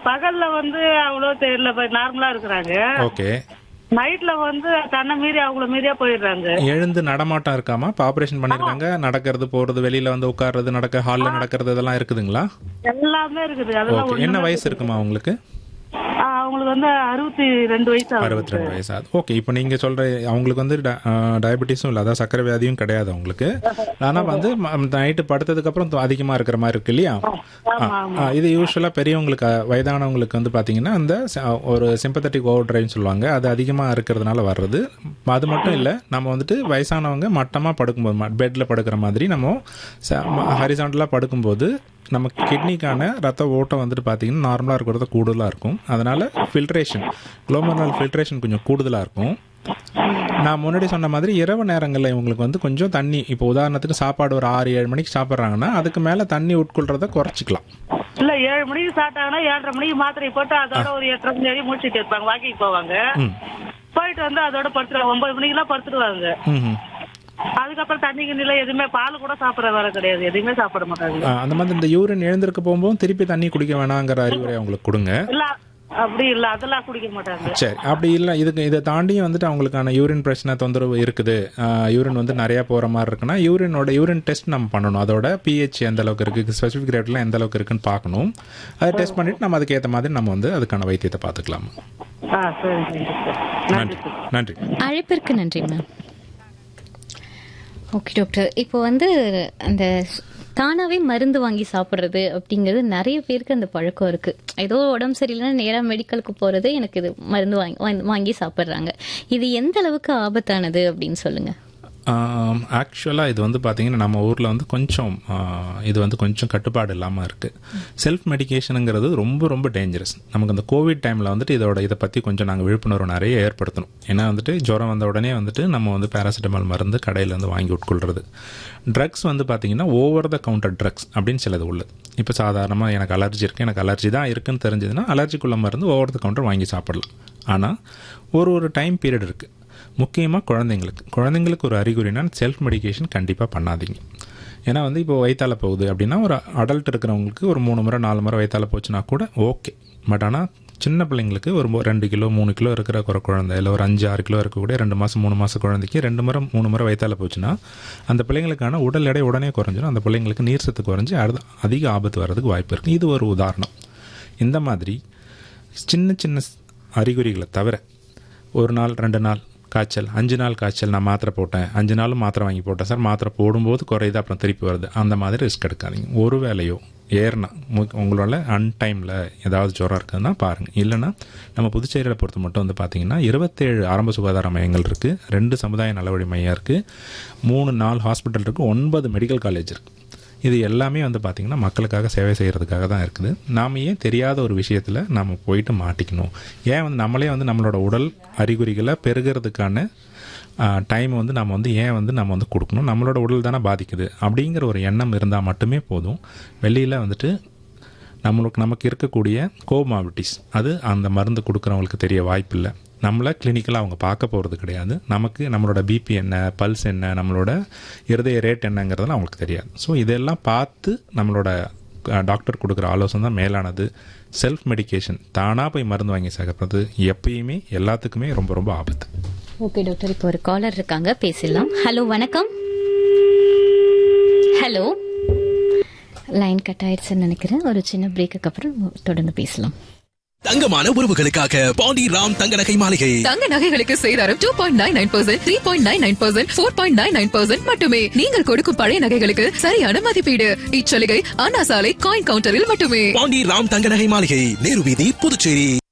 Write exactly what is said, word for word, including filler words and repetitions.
பகல்ல வந்து அவ்வளவு தெரியல, நார்மலா இருக்கிறாங்க. ஓகே. நைட்ல வந்து தன்னை மீறி அவங்கள மீறியா போயிடுறாங்க. எழுந்து நடமாட்டம் இருக்காமா? இப்போ ஆபரேஷன் பண்ணிருக்காங்க, நடக்கிறது போறது, வெளியில வந்து உட்கார்றது, நடக்க ஹால்ல நடக்கிறது இதெல்லாம் இருக்குதுங்களா? எல்லாமே இருக்குது. அதெல்லாம் என்ன வயசு இருக்குமா உங்களுக்கு? அவங்களுக்கு வந்து அறுபத்தி ரெண்டு வயசு அறுபத்தி ரெண்டு வயசு ஆகுது. ஓகே. இப்போ நீங்க சொல்ற அவங்களுக்கு வந்து டயபெட்டிஸும் இல்லை, அதாவது சக்கரை வியாதியும் கிடையாது அவங்களுக்கு. ஆனா வந்து நைட்டு படுத்ததுக்கு அப்புறம் அதிகமா இருக்கிற மாதிரி இருக்கு இல்லையா? இது யூஸ்வலா பெரியவங்களுக்கு, வயதானவங்களுக்கு வந்து பாத்தீங்கன்னா அந்த ஒரு சிம்பத்தட்டிக் ஓவர் டிரைவ்னு சொல்லுவாங்க, அது அதிகமா இருக்கிறதுனால வர்றது. அது மட்டும் இல்லை, நம்ம வந்துட்டு வயசானவங்க மட்டமா படுக்கும்போது, பெட்ல படுக்கிற மாதிரி நம்ம ஹரிசாண்டலா படுக்கும்போது நமக்கு கிட்னிக்கான ரத்த ஓட்டம் வந்துட்டு பார்த்தீங்கன்னா நார்மலாக இருக்கிறத கூடுதலாக இருக்கும். அதனால் ஃபில்ட்ரேஷன், குளோமருலர் ஃபில்ட்ரேஷன் கொஞ்சம் கூடுதலாக இருக்கும். நான் முன்னாடி சொன்ன மாதிரி இரவு நேரங்களில் இவங்களுக்கு வந்து கொஞ்சம் தண்ணி, இப்போ உதாரணத்துக்கு சாப்பாடு ஒரு ஆறு ஏழு மணிக்கு சாப்பிட்றாங்கன்னா அதுக்கு மேலே தண்ணி உட்கொள்றத குறைச்சிக்கலாம். இல்ல ஏழு மணிக்கு சாப்பிட்டாங்கன்னா ஏழரை மணிக்கு மாத்திரை போட்டு அதோட ஒரு எட்டரை மணி வரையும் முடிச்சுட்டு இருப்பாங்க, வாக்கிங் போவாங்க. போயிட்டு வந்து அதோட படுத்துருவாங்க, ஒன்பது மணிக்கெல்லாம் படுத்துடுவாங்க. அதுக்கப்புறம் தண்ணி கிண்ணில எதுவுமே, பால் கூட சாப்பிட வர கிடையாது, எதுவுமே சாப்பிட மாட்டாங்க. அந்த மாதிரி இந்த யூரின் எழுந்திருக்க போகும்போது திருப்பி தண்ணி குடிக்க வேணாங்கிற அறிவுரை அவங்களுக்கு கொடுங்க. இல்ல அப்படி இல்ல, அதெல்லாம் குடிக்க மாட்டாங்க. சரி, அப்படி இல்லை, இதுக்கு இதை தாண்டியும் வந்துட்டு அவங்களுக்கான யூரின் பிரச்சனை தொந்தரவு இருக்குது, யூரின் வந்து நிறைய போற மாதிரி இருக்குன்னா யூரினோட யூரின் டெஸ்ட் நம்ம பண்ணணும். அதோட பிஹெச் எந்த அளவுக்கு இருக்கு, ஸ்பெசிபிக் ரேட்லாம் எந்த அளவுக்கு இருக்குன்னு பார்க்கணும். அதை டெஸ்ட் பண்ணிட்டு நம்ம அதுக்கேற்ற மாதிரி நம்ம வந்து அதுக்கான வைத்தியத்தை பார்த்துக்கலாம். நன்றி. நன்றி. அழைப்பிற்கு நன்றி மேம். ஓகே டாக்டர், இப்போ வந்து அந்த தானாகவே மருந்து வாங்கி சாப்பிட்றது அப்படிங்கிறது நிறைய பேருக்கு அந்த பழக்கம் இருக்கு. ஏதோ உடம்பு சரியில்லைன்னா நேராக மெடிக்கலுக்கு போறது, எனக்கு இது மருந்து வாங்கி வாங்கி சாப்பிட்றாங்க. இது எந்த அளவுக்கு ஆபத்தானது அப்படின்னு சொல்லுங்க. ஆக்சுவலாக இது வந்து பார்த்தீங்கன்னா நம்ம ஊரில் வந்து கொஞ்சம் இது வந்து கொஞ்சம் கட்டுப்பாடு இல்லாமல் இருக்குது. செல்ஃப் மெடிக்கேஷனுங்கிறது ரொம்ப ரொம்ப டேஞ்சரஸ். நமக்கு அந்த கோவிட் டைமில் வந்துட்டு இதோட இதை பற்றி கொஞ்சம் நாங்கள் விழிப்புணர்வு நிறைய ஏற்படுத்தணும். ஏன்னா வந்துட்டு ஜுரம் வந்த உடனே வந்துட்டு நம்ம வந்து பேராசிட்டமால் மருந்து கடையில் வந்து வாங்கி உட்கொள்கிறது. ட்ரக்ஸ் வந்து பார்த்தீங்கன்னா ஓவர் த கவுண்டர் ட்ரக்ஸ் அப்படின்னு சிலது உள்ளது. இப்போ சாதாரணமாக எனக்கு அலர்ஜி இருக்குது, எனக்கு அலர்ஜி தான் இருக்குன்னு தெரிஞ்சதுன்னா அலர்ஜிக்குள்ள மருந்து ஓவர் த கவுண்டர் வாங்கி சாப்பிடலாம். ஆனால் ஒரு ஒரு டைம் பீரியட் இருக்குது. முக்கியமாக குழந்தைங்களுக்கு குழந்தைங்களுக்கு ஒரு அறிகுறினா செல்ஃப் மெடிக்கேஷன் கண்டிப்பாக பண்ணாதீங்க. ஏன்னா வந்து இப்போ வயிற்றால போகுது அப்படின்னா ஒரு அடல்ட் இருக்கிறவங்களுக்கு ஒரு மூணு முறை நாலு முறை வயிற்றால போச்சுன்னா கூட ஓகே. பட் ஆனால் சின்ன பிள்ளைங்களுக்கு ஒரு ரெண்டு கிலோ மூணு கிலோ இருக்கிற ஒரு குழந்தை, இல்லை ஒரு அஞ்சு ஆறு கிலோ இருக்கக்கூடிய ரெண்டு மாதம் மூணு மாதம் குழந்தைக்கு ரெண்டு முறை மூணு முறை வயிற்றால போச்சுன்னா அந்த பிள்ளைங்களுக்கான உடல் எடை உடனே குறைஞ்சிடும். அந்த பிள்ளைங்களுக்கு நீர் சத்து குறைஞ்சி அது அதிக ஆபத்து வர்றதுக்கு வாய்ப்பு இருக்குது. இது ஒரு உதாரணம். இந்த மாதிரி சின்ன சின்ன அறிகுறிகளை தவிர ஒரு நாள் ரெண்டு நாள் காய்ச்சல், அஞ்சு நாள் காய்ச்சல், நான் மாத்திரை போட்டேன், அஞ்சு நாளும் மாத்திரை வாங்கி போட்டேன் சார், மாத்திரை போடும்போது குறையுது அப்புறம் திருப்பி வருது, அந்த மாதிரி ரிஸ்க் எடுக்காதீங்க. ஒரு வேலையோ ஏறினா உங்களால் அன்டைமில் ஏதாவது ஜுரம் இருக்குதுன்னா பாருங்கள். இல்லைன்னா நம்ம புதுச்சேரியில் பொறுத்த மட்டும் வந்து பார்த்திங்கன்னா இருபத்தேழு ஆரம்ப சுகாதார மையங்கள் இருக்குது, ரெண்டு சமுதாய நலவழி மையம் இருக்குது, மூணு நாலு ஹாஸ்பிட்டல் இருக்குது, ஒன்பது மெடிக்கல் காலேஜ் இருக்குது. இது எல்லாமே வந்து பார்த்திங்கன்னா மக்களுக்காக சேவை செய்கிறதுக்காக தான் இருக்குது. நாம் ஏன் தெரியாத ஒரு விஷயத்தில் நாம் போயிட்டு மாட்டிக்கணும்? ஏன் வந்து நம்மளே வந்து நம்மளோட உடல் அறிகுறிகளை பெருகிறதுக்கான டைம் வந்து நம்ம வந்து ஏன் வந்து நம்ம வந்து கொடுக்கணும்? நம்மளோட உடல் தானே பாதிக்குது அப்படிங்கிற ஒரு எண்ணம் இருந்தால் மட்டுமே போதும். வெளியில் வந்துட்டு நம்மளுக்கு நமக்கு இருக்கக்கூடிய கோமாபிலிட்டிஸ் அது அந்த மருந்து கொடுக்குறவங்களுக்கு தெரிய வாய்ப்பில்லை. நம்மளை கிளினிக்கலாக அவங்க பார்க்க போகிறது கிடையாது. நமக்கு நம்மளோட பிபி என்ன, பல்ஸ் என்ன, நம்மளோட இருதய ரேட் என்னங்கிறதெல்லாம் அவங்களுக்கு தெரியாது. ஸோ இதெல்லாம் பார்த்து நம்மளோட டாக்டர் கொடுக்குற ஆலோசனை தான் மேலானது. செல்ஃப் மெடிக்கேஷன், தானாக போய் மருந்து வாங்கி சாப்பிட்றது எப்பயுமே எல்லாத்துக்குமே ரொம்ப ரொம்ப ஆபத்து. ஓகே டாக்டர், இப்போ ஒரு காலர் இருக்காங்க, பேசலாம். ஹலோ வணக்கம். ஹலோ, லைன் கட் ஆயிடுச்சுன்னு நினைக்கிறேன். ஒரு சின்ன பிரேக்குக்கு அப்புறம் தொடர்ந்து பேசலாம். தங்கமான உறவுகளுக்காக பாண்டி ராம் தங்க நகை மாளிகை. தங்க நகைகளுக்கு சேதாரம் two point nine nine percent, three point nine nine percent, four point nine nine percent மட்டுமே. நீங்கள் கொடுக்கும் பழைய நகைகளுக்கு சரியான மதிப்பீடு. இச்சலுகை அண்ணா சாலை காயின் கவுண்டரில் மட்டுமே. பாண்டி ராம் தங்க நகை மாளிகை, நேரு வீதி, புதுச்சேரி.